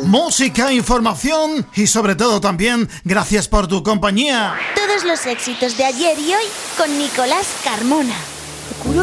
música, información y sobre todo también gracias por tu compañía. Todos los éxitos de ayer y hoy con Nicolás Carmona.